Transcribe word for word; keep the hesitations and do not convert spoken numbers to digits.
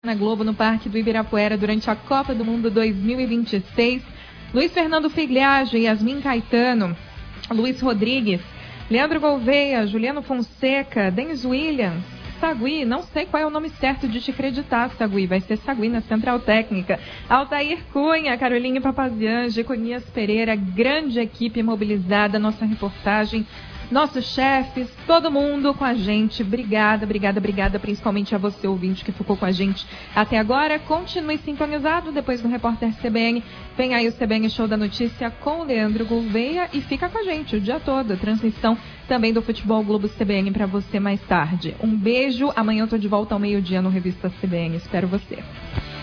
na Globo, no Parque do Ibirapuera, durante a Copa do Mundo dois mil e vinte e seis. Luiz Fernando Figliage, Yasmin Caetano, Luiz Rodrigues, Leandro Gouveia, Juliano Fonseca, Denis Williams, Sagui, não sei qual é o nome certo de te acreditar, Sagui, vai ser Sagui na Central Técnica, Altair Cunha, Caroline Papaziange, Conias Pereira, grande equipe mobilizada, nossa reportagem, nossos chefes, todo mundo com a gente. Obrigada, obrigada, obrigada, principalmente a você, ouvinte, que ficou com a gente até agora. Continue sintonizado, depois do Repórter C B N, vem aí o C B N Show da Notícia com o Leandro Gouveia e fica com a gente o dia todo. A transmissão também do Futebol Globo C B N para você mais tarde. Um beijo, amanhã eu tô de volta ao meio-dia no Revista C B N, espero você.